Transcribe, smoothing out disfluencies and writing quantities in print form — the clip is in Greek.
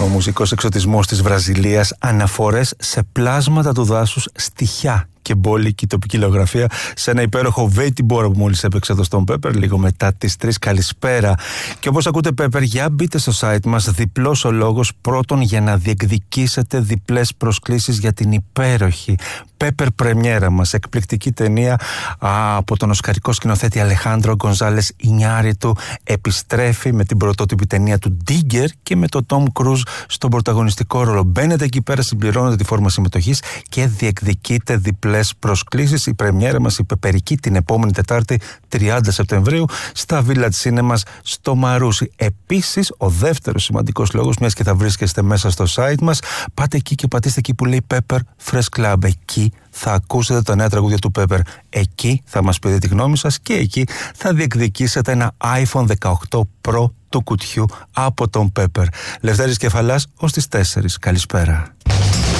μουσικός εξωτισμός της Βραζιλίας, αναφορές σε πλάσματα του δάσους, στοιχιά και μπόλικη τοπική λογογραφία σε ένα υπέροχο Βέιτι Μπόρα που μόλις έπαιξε εδώ στον Pepper λίγο μετά τις 3. Καλησπέρα. Και όπως ακούτε Pepper, για μπείτε στο site μας, διπλός ο λόγος. Πρώτον, για να διεκδικήσετε διπλές προσκλήσεις για την υπέροχη Pepper πρεμιέρα μας, εκπληκτική ταινία από τον οσκαρικό σκηνοθέτη Αλεχάνδρο Γκονζάλες Ινιάριτου. Επιστρέφει με την πρωτότυπη ταινία του Digger και με τον Tom Cruise στον πρωταγωνιστικό ρόλο. Μπαίνετε εκεί πέρα, συμπληρώνετε τη φόρμα συμμετοχής και διεκδικείτε διπλές προσκλήσεις. Η πρεμιέρα μας, η πεπερική, την επόμενη Τετάρτη 30 Σεπτεμβρίου στα Village Cinemas στο Μαρούσι. Επίσης, ο δεύτερος σημαντικός λόγος, μιας και θα βρίσκεστε μέσα στο site μας, πάτε εκεί και πατήστε εκεί που λέει Pepper Fresh Club. Εκεί θα ακούσετε τα νέα τραγούδια του Pepper. Εκεί θα μας πείτε τη γνώμη σας και εκεί θα διεκδικήσετε ένα iPhone 18 Pro του κουτιού από τον Pepper. Λευτέρης Κεφαλάς ως τις 4. Καλησπέρα.